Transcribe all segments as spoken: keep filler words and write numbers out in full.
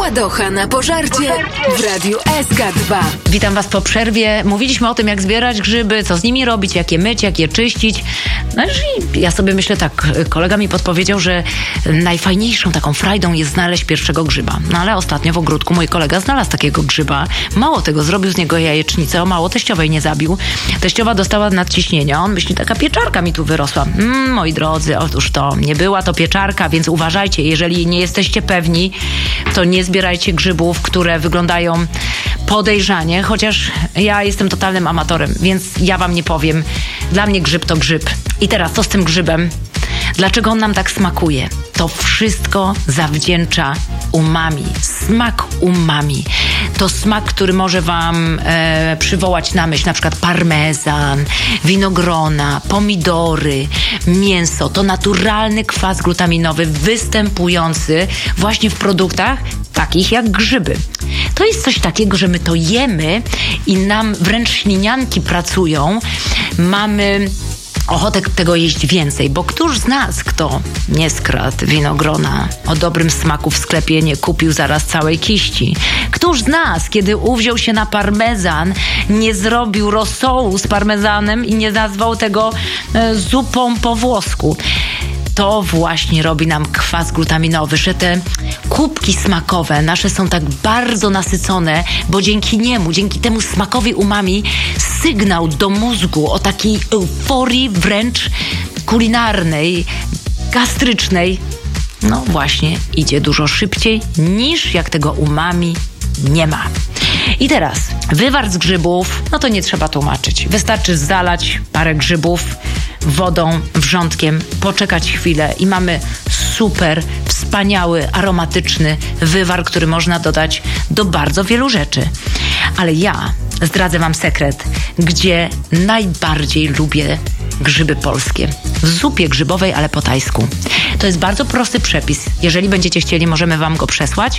Ładocha na pożarcie w Radiu S K dwa. Witam Was po przerwie. Mówiliśmy o tym, jak zbierać grzyby, co z nimi robić, jak je myć, jak je czyścić. No i ja sobie myślę tak, kolega mi podpowiedział, że najfajniejszą taką frajdą jest znaleźć pierwszego grzyba. No ale ostatnio w ogródku mój kolega znalazł takiego grzyba. Mało tego, zrobił z niego jajecznicę, o mało teściowej nie zabił. Teściowa dostała nadciśnienia. On myśli, taka pieczarka mi tu wyrosła. Mm, moi drodzy, otóż to nie była to pieczarka, więc uważajcie, jeżeli nie jesteście pewni, to nie zbierajcie grzybów, które wyglądają podejrzanie, chociaż ja jestem totalnym amatorem, więc ja wam nie powiem. Dla mnie grzyb to grzyb. I teraz co z tym grzybem? Dlaczego on nam tak smakuje? To wszystko zawdzięcza umami. Smak umami. To smak, który może wam e, przywołać na myśl na przykład parmezan, winogrona, pomidory, mięso. To naturalny kwas glutaminowy występujący właśnie w produktach takich jak grzyby. To jest coś takiego, że my to jemy i nam wręcz ślinianki pracują. Mamy ochotę tego jeść więcej, bo któż z nas, kto nie skradł winogrona o dobrym smaku w sklepie, nie kupił zaraz całej kiści? Któż z nas, kiedy uwziął się na parmezan, nie zrobił rosołu z parmezanem i nie nazwał tego e, zupą po włosku? To właśnie robi nam kwas glutaminowy, że te kubki smakowe nasze są tak bardzo nasycone, bo dzięki niemu, dzięki temu smakowi umami sygnał do mózgu o takiej euforii wręcz kulinarnej, gastrycznej, no właśnie idzie dużo szybciej niż jak tego umami nie ma. I teraz wywar z grzybów, no to nie trzeba tłumaczyć. Wystarczy zalać parę grzybów wodą, wrzątkiem, poczekać chwilę i mamy super, wspaniały, aromatyczny wywar, który można dodać do bardzo wielu rzeczy. Ale ja zdradzę wam sekret, gdzie najbardziej lubię grzyby polskie. W zupie grzybowej, ale po tajsku. To jest bardzo prosty przepis. Jeżeli będziecie chcieli, możemy wam go przesłać,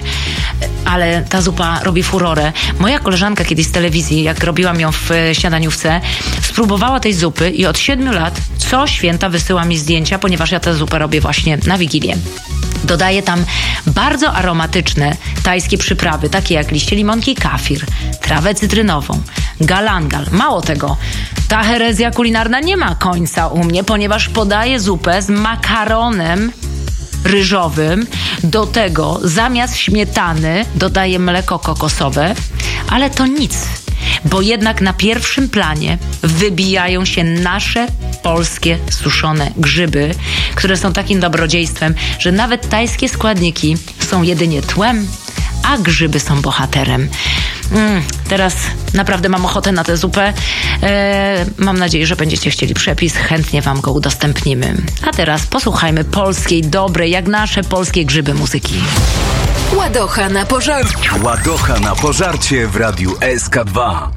ale ta zupa robi furorę. Moja koleżanka kiedyś z telewizji, jak robiłam ją w śniadaniówce, spróbowała tej zupy i od siedmiu lat co święta wysyła mi zdjęcia, ponieważ ja tę zupę robię właśnie na Wigilię. Dodaję tam bardzo aromatyczne tajskie przyprawy, takie jak liście limonki kafir, trawę cytrynową, galangal. Mało tego, ta herezja kulinarna nie ma końca u mnie, ponieważ podaję zupę z makaronem ryżowym. Do tego zamiast śmietany dodaję mleko kokosowe, ale to nic, bo jednak na pierwszym planie wybijają się nasze polskie suszone grzyby, które są takim dobrodziejstwem, że nawet tajskie składniki są jedynie tłem, a grzyby są bohaterem. Mm, teraz naprawdę mam ochotę na tę zupę. Eee, mam nadzieję, że będziecie chcieli przepis. Chętnie wam go udostępnimy. A teraz posłuchajmy polskiej, dobrej, jak nasze polskie grzyby muzyki. Ładocha na pożarcie. Ładocha na pożarcie w Radiu S K dwa.